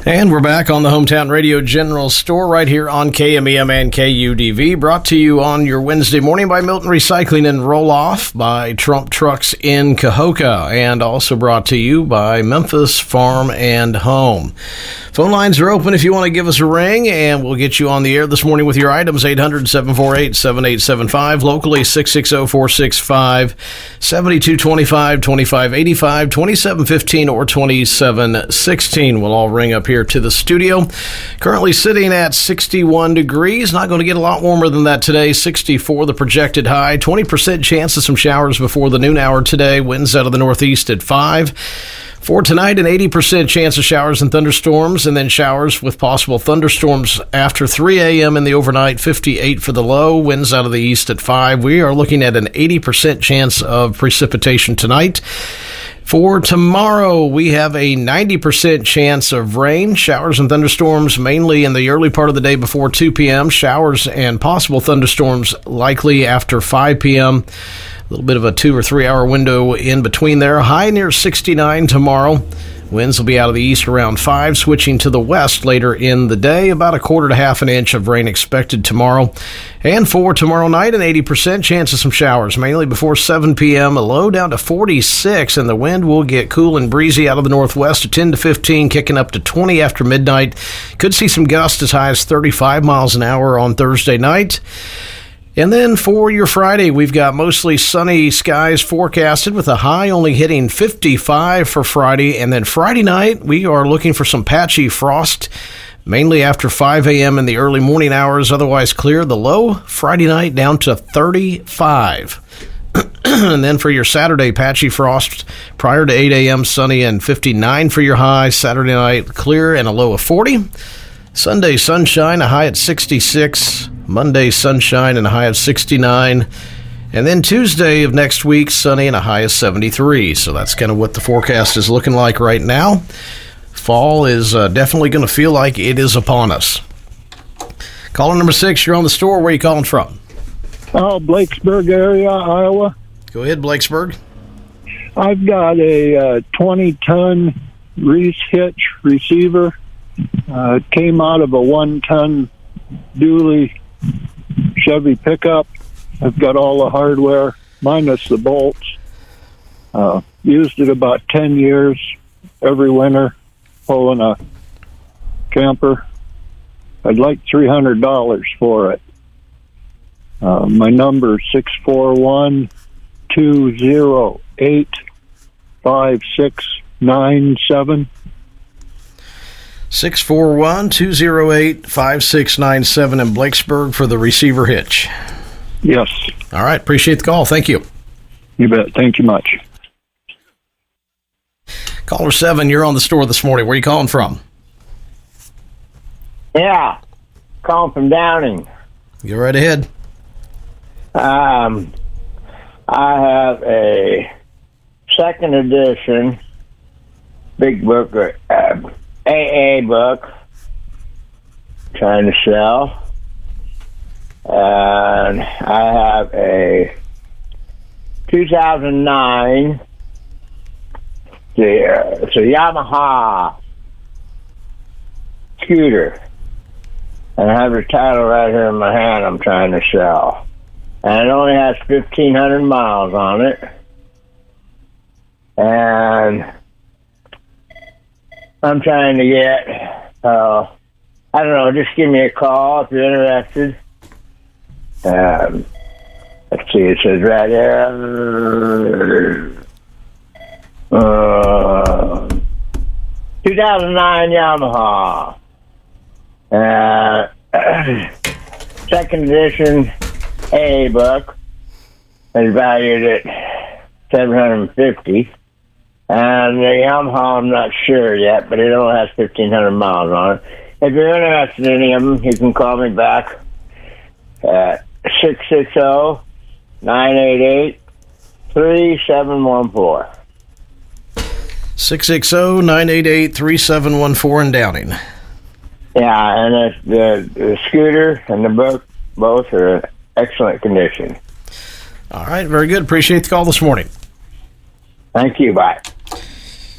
And we're back on the Hometown Radio General Store right here on KMEM and KUDV, brought to you on your Wednesday morning by Milton Recycling and Roll-Off, by Trump Trucks in Cahokia, and also brought to you by Memphis Farm and Home. Phone lines are open if you want to give us a ring, and we'll get you on the air this morning with your items, 800-748-7875, locally 660-465-7225, 2585, 2715, or 2716. We'll all ring up here to the studio. Currently sitting at 61 degrees. Not going to get a lot warmer than that today. 64 the projected high. 20% chance of some showers before the noon hour today. Winds out of the northeast at 5. For tonight, an 80% chance of showers and thunderstorms, and then showers with possible thunderstorms after 3 a.m. in the overnight, 58 for the low, winds out of the east at 5. We are looking at an 80% chance of precipitation tonight. For tomorrow, we have a 90% chance of rain, showers and thunderstorms, mainly in the early part of the day before 2 p.m., showers and possible thunderstorms likely after 5 p.m., a little bit of a 2 or 3 hour window in between there. High near 69 tomorrow. Winds will be out of the east around 5, switching to the west later in the day. About a quarter to half an inch of rain expected tomorrow. And for tomorrow night, an 80% chance of some showers, mainly before 7 p.m. A low down to 46, and the wind will get cool and breezy out of the northwest at 10 to 15, kicking up to 20 after midnight. Could see some gusts as high as 35 miles an hour on Thursday night. And then for your Friday, we've got mostly sunny skies forecasted with a high only hitting 55 for Friday. And then Friday night, we are looking for some patchy frost, mainly after 5 a.m. in the early morning hours. Otherwise clear. The low Friday night down to 35. And then for your Saturday, patchy frost prior to 8 a.m. sunny and 59 for your high. Saturday night clear and a low of 40. Sunday, sunshine, a high at 66. Monday, sunshine, and a high of 69. And then Tuesday of next week, sunny and a high of 73. So that's kind of what the forecast is looking like right now. Fall is definitely going to feel like it is upon us. Caller number 6, you're on the store. Where are you calling from? Oh, Blakesburg area, Iowa. Go ahead, Blakesburg. I've got a 20-ton Reese Hitch receiver. It came out of a 1-ton dually Chevy pickup. I've got all the hardware minus the bolts. Used it about 10 years every winter pulling a camper. I'd like $300 for it. My number is 641-208-5697. 641-208-5697 in Blakesburg for the receiver hitch. Yes. All right. Appreciate the call. Thank you. You bet. Thank you much. Caller 7, you're on the store this morning. Where are you calling from? Yeah. Calling from Downing. Go right ahead. I have a second edition big book, AA book, trying to sell. And I have a 2009, it's a Yamaha scooter. And I have the title right here in my hand I'm trying to sell. And it only has 1,500 miles on it. And I'm trying to get, I don't know, just give me a call if you're interested. Let's see, it says right there, 2009 Yamaha. Second edition AA book is valued at $750. And the Yamaha, I'm not sure yet, but it only has 1,500 miles on it. If you're interested in any of them, you can call me back at 660-988-3714. 660-988-3714 in Downing. Yeah, and the scooter and the book both are in excellent condition. All right, very good. Appreciate the call this morning. Thank you. Bye.